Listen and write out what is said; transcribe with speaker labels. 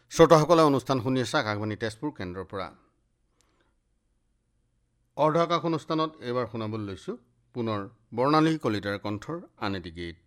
Speaker 1: শ্ৰোতাসকলে অনুষ্ঠান শুনি আছে আকাশবাণী তেজপুৰ কেন্দ্ৰৰ পৰা। অৰ্ধ আকাশ অনুষ্ঠানত এইবাৰ শুনাবলৈ লৈছোঁ পুনৰ বৰ্ণালী কলিতাৰ কণ্ঠৰ আন এটি গীত।